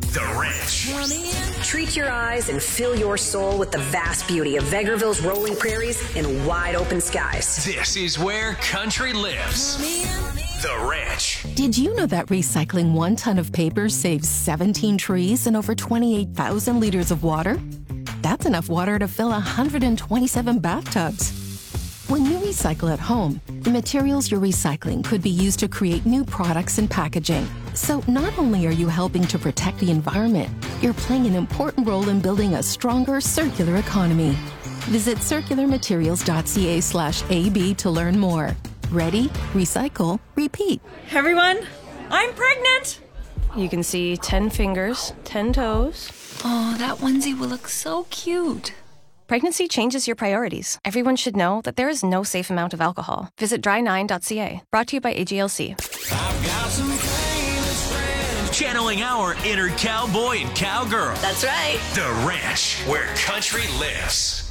The Ranch. Treat your eyes and fill your soul with the vast beauty of Vegreville's rolling prairies and wide open skies. This is where country lives. The Ranch. Did you know that recycling 1 ton of paper saves 17 trees and over 28,000 liters of water? That's enough water to fill 127 bathtubs. When you recycle at home, the materials you're recycling could be used to create new products and packaging. So not only are you helping to protect the environment, you're playing an important role in building a stronger circular economy. Visit circularmaterials.ca/AB to learn more. Ready, recycle, repeat. Everyone, I'm pregnant. You can see 10 fingers, 10 toes. Oh, that onesie will look so cute. Pregnancy changes your priorities. Everyone should know that there is no safe amount of alcohol. Visit dry9.ca. Brought to you by AGLC. I've got some famous friends. Channeling our inner cowboy and cowgirl. That's right. The Ranch, where country lives.